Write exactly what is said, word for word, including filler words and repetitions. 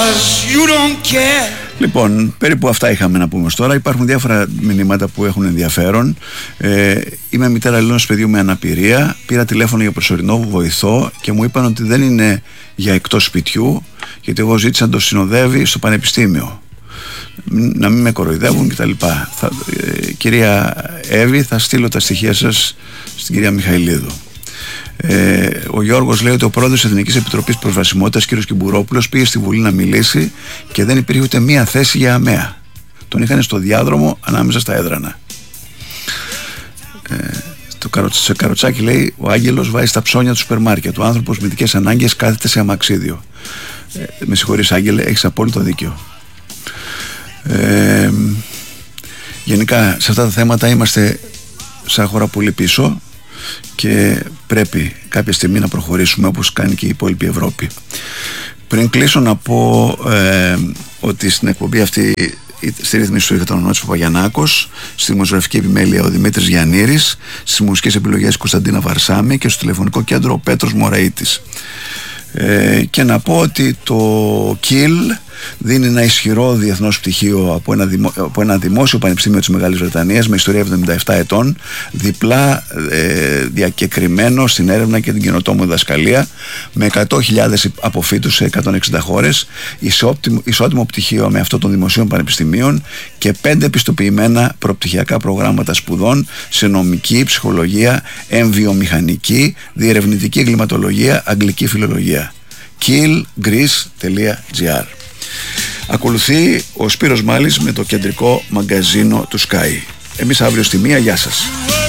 Λοιπόν, περίπου αυτά είχαμε να πούμε ως τώρα. Υπάρχουν διάφορα μηνύματα που έχουν ενδιαφέρον. ε, Είμαι μητέρα ενός παιδιού με αναπηρία. Πήρα τηλέφωνο για προσωρινό βοηθό και μου είπαν ότι δεν είναι για εκτός σπιτιού, γιατί εγώ ζήτησα να το συνοδεύει στο πανεπιστήμιο, να μην με κοροϊδεύουν κτλ. θα, ε, Κυρία Εύη, θα στείλω τα στοιχεία σας στην κυρία Μιχαηλίδου. Ε, ο Γιώργος λέει ότι ο πρόεδρος της Εθνικής Επιτροπής Προσβασιμότητας, κ. Κυμπουρόπουλος, πήγε στη Βουλή να μιλήσει και δεν υπήρχε ούτε μία θέση για ΑΜΕΑ. Τον είχαν στο διάδρομο ανάμεσα στα έδρανα. Ε, το καροτσ, καροτσάκι λέει: ο Άγγελος βάζει στα ψώνια του σούπερ μάρκετ. Ο άνθρωπος με ειδικές ανάγκες κάθεται σε αμαξίδιο. Ε, με συγχωρείς, Άγγελε, έχεις απόλυτο δίκιο. Ε, γενικά σε αυτά τα θέματα είμαστε σαν χώρα πολύ πίσω και πρέπει κάποια στιγμή να προχωρήσουμε όπως κάνει και η υπόλοιπη Ευρώπη. Πριν κλείσω να πω ε, ότι στην εκπομπή αυτή, στη ρύθμιση του είχε ο Νότης Παπαγιαννάκος, στη δημοσιογραφική επιμέλεια ο Δημήτρης Γιαννήρης, στις μουσικές επιλογές Κωνσταντίνα Βαρσάμη και στο τηλεφωνικό κέντρο ο Πέτρος Μωραΐτης. Ε, και να πω ότι το Kiel δίνει ένα ισχυρό διεθνώς πτυχίο από ένα, δημο, από ένα δημόσιο πανεπιστήμιο της Μεγάλης Βρετανίας με ιστορία εβδομήντα επτά ετών, διπλά ε, διακεκριμένο στην έρευνα και την καινοτόμο διδασκαλία, με εκατό χιλιάδες αποφύτους σε εκατόν εξήντα χώρες, ισότιμο, ισότιμο πτυχίο με αυτό των δημοσίων πανεπιστημίων και πέντε επιστοποιημένα προπτυχιακά προγράμματα σπουδών σε νομική, ψυχολογία, εμβιομηχανική, διερευνητική εγκληματολογία, αγγλική φιλολογία. kiel greece τελεία gr. Ακολουθεί ο Σπύρος Μάλης με το κεντρικό μαγκαζίνο του Sky. Εμείς αύριο στη μία, γεια σας.